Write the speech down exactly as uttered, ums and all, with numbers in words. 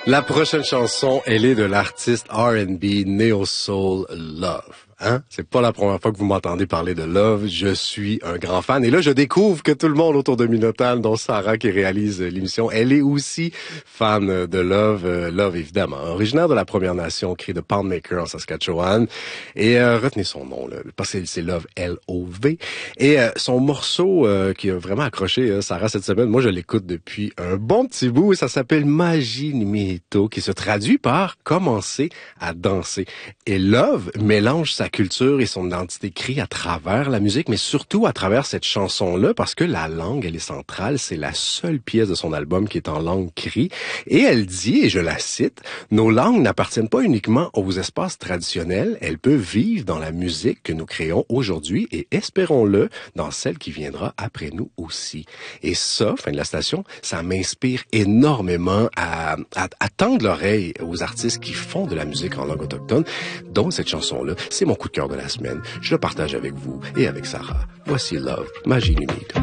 La prochaine chanson, elle est de l'artiste R and B Neo Soul Love. Hein? C'est pas la première fois que vous m'entendez parler de Love. Je suis un grand fan. Et là, je découvre que tout le monde autour de Minotal, dont Sarah qui réalise l'émission, elle est aussi fan de Love. Euh, Love, évidemment. Originaire de la Première Nation, créée de Poundmaker en Saskatchewan. Et euh, retenez son nom, là, parce que c'est Love, L O V. Et euh, son morceau euh, qui a vraiment accroché euh, Sarah cette semaine, moi je l'écoute depuis un bon petit bout. Ça s'appelle Magie Nimito, qui se traduit par commencer à danser. Et Love mélange sa culture et son identité crie à travers la musique, mais surtout à travers cette chanson-là, parce que la langue, elle est centrale. C'est la seule pièce de son album qui est en langue cri. Et elle dit, et je la cite, « Nos langues n'appartiennent pas uniquement aux espaces traditionnels, elles peuvent vivre dans la musique que nous créons aujourd'hui et espérons-le, dans celle qui viendra après nous aussi. » Et ça, fin de la station, ça m'inspire énormément à, à, à tendre l'oreille aux artistes qui font de la musique en langue autochtone, dont cette chanson-là. C'est mon coup de cœur de la semaine. Je le partage avec vous et avec Sarah. Voici Love, Magie Numide.